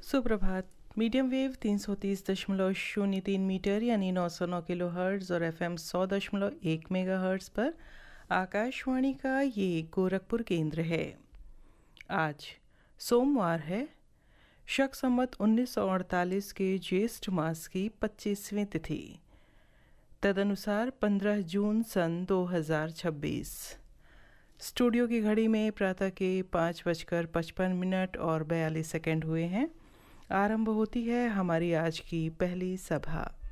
सुप्रभात। Medium wave 330.03 metre यानी 909 kilo hertz और एफएम 100.1 मेगा हर्ट्ज़ पर आकाशवाणी का ये गोरखपुर केंद्र है। आज सोमवार है, शक संवत 1948 के ज्येष्ठ मास की 25वीं तिथि, तदनुसार 15 जून सन 2026। स्टूडियो की घड़ी में प्रातः के 5:55 और 42 सेकंड हुए हैं। आरंभ होती है हमारी आज की पहली सभा।